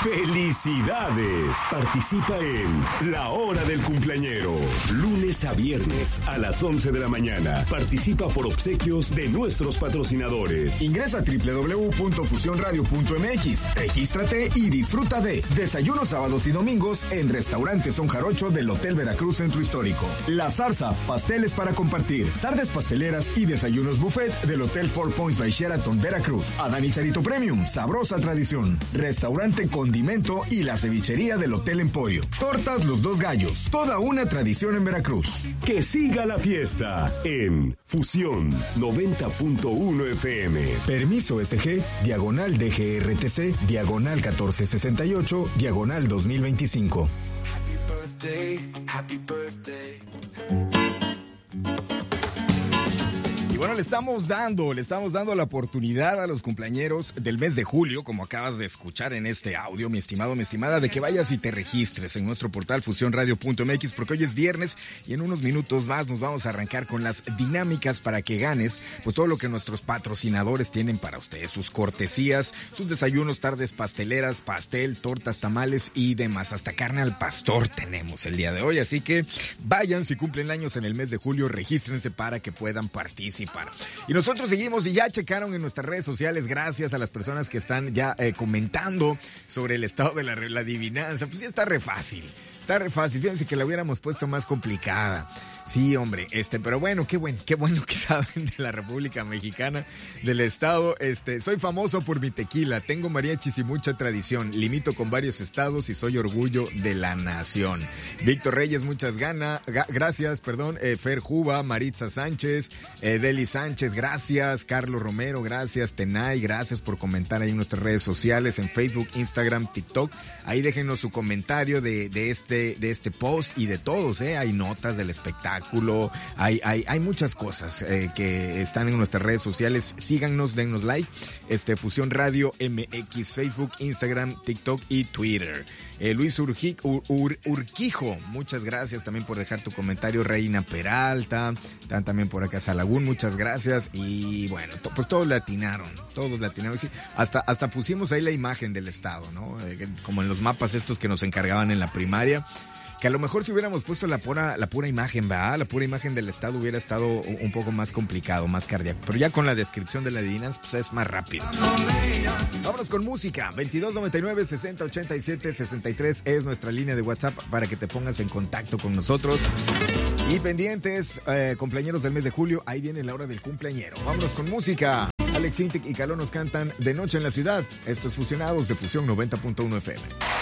¡Felicidades! Participa en La Hora del Cumpleañero. Lunes a viernes a las 11 de la mañana. Participa por obsequios de nuestros patrocinadores. Ingresa a www.fusionradio.mx. Regístrate y disfruta de desayunos sábados y domingos en Restaurante Son Jarocho del Hotel Veracruz Centro Histórico. La Zarza, pasteles para compartir. Tardes pasteleras y desayunos buffet del Hotel Four Points by Sheraton Veracruz. Adán y Charito Premium, sabrosa tradición. Restaurante Condimento y la cevichería del Hotel Emporio. Tortas Los Dos Gallos, toda una tradición en Veracruz. Que siga la fiesta en Fusión 90.1 FM. Permiso SG, diagonal DGRTC, diagonal 1468, diagonal 2025. Happy birthday, happy birthday. Bueno, le estamos dando la oportunidad a los cumpleañeros del mes de julio, como acabas de escuchar en este audio, mi estimado, mi estimada, de que vayas y te registres en nuestro portal fusionradio.mx, porque hoy es viernes y en unos minutos más nos vamos a arrancar con las dinámicas para que ganes pues todo lo que nuestros patrocinadores tienen para ustedes, sus cortesías, sus desayunos, tardes pasteleras, pastel, tortas, tamales y demás, hasta carne al pastor tenemos el día de hoy, así que vayan, si cumplen años en el mes de julio, regístrense para que puedan participar. Y nosotros seguimos y ya checaron en nuestras redes sociales, gracias a las personas que están ya comentando sobre el estado de la adivinanza. Pues ya está re fácil, fíjense que la hubiéramos puesto más complicada. Sí, hombre, pero bueno, qué bueno que saben de la República Mexicana, del estado. Soy famoso por mi tequila, tengo mariachis y mucha tradición, limito con varios estados y soy orgullo de la nación. Víctor Reyes, muchas gracias, Fer Juba, Maritza Sánchez, Deli Sánchez, gracias, Carlos Romero, gracias, Tenay, gracias por comentar ahí en nuestras redes sociales, en Facebook, Instagram, TikTok. Ahí déjenos su comentario de este post y de todos, hay notas del espectáculo. Hay muchas cosas que están en nuestras redes sociales. Síganos, dennos like. Fusión Radio MX, Facebook, Instagram, TikTok y Twitter. Luis Urquijo, muchas gracias también por dejar tu comentario. Reina Peralta, están también por acá Salagún, muchas gracias. Y bueno, pues todos le atinaron. Sí, hasta pusimos ahí la imagen del estado, ¿no? Como en los mapas estos que nos encargaban en la primaria. Que a lo mejor si hubiéramos puesto la pura imagen, ¿verdad? La pura imagen del estado hubiera estado un poco más complicado, más cardíaco. Pero ya con la descripción de la adivinanza, pues es más rápido. Vámonos con música. 2299-6087-63 es nuestra línea de WhatsApp para que te pongas en contacto con nosotros. Y pendientes, cumpleañeros del mes de julio, ahí viene la hora del cumpleañero. Vámonos con música. Alex Sintek y Caló nos cantan De Noche en la Ciudad. Esto es Fusionados de Fusión 90.1 FM.